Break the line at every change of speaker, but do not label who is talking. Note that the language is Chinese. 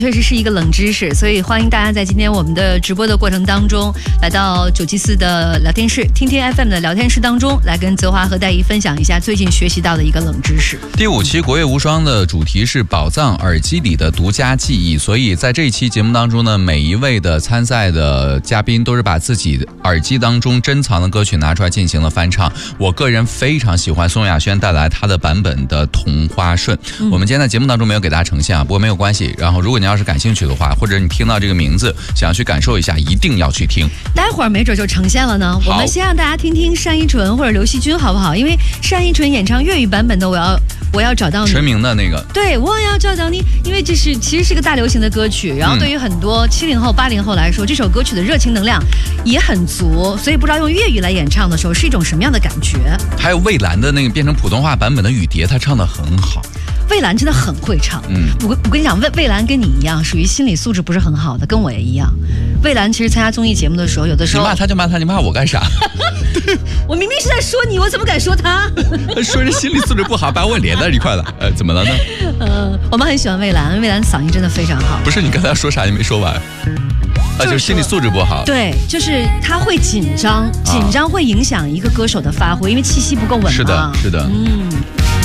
确实是一个冷知识，所以欢迎大家在今天我们的直播的过程当中，来到974的聊天室，听听 FM 的聊天室当中，来跟泽华和戴怡分享一下最近学习到的一个冷知识。
第5期国乐无双的主题是宝藏耳机里的独家记忆，所以在这一期节目当中呢，每一位的参赛的嘉宾都是把自己耳机当中珍藏的歌曲拿出来进行了翻唱。我个人非常喜欢宋亚轩带来他的版本的《同花顺》，我们今天在节目当中没有给大家呈现啊，不过没有关系。然后如果你要是感兴趣的话，或者你听到这个名字想要去感受一下，一定要去听。
待会儿没准就呈现了呢。我们先让大家听听单依纯或者刘惜君好不好？因为单依纯演唱粤语版本的我要找到你，
陈明的那个，
对，我要找到你，因为这是其实是个大流行的歌曲，然后对于很多70后、80后来说，这首歌曲的热情能量也很足，所以不知道用粤语来演唱的时候是一种什么样的感觉。
还有蔚蓝的那个变成普通话版本的雨蝶，他唱得很好。
蔚蓝真的很会唱，我跟你讲，蔚蓝跟你一样，属于心理素质不是很好的，跟我也一样。蔚蓝其实参加综艺节目的时候，有的时候
你骂他就骂他，你骂我干啥？
我明明是在说你，我怎么敢说他？
说人心理素质不好，把我连在一块了。怎么了呢？
我们很喜欢蔚蓝，蔚蓝嗓音真的非常好。
不是，你刚才说啥也没说完。就是心理素质不好。
对，就是他会紧张会影响一个歌手的发挥，因为气息不够稳嘛。
是的，是的。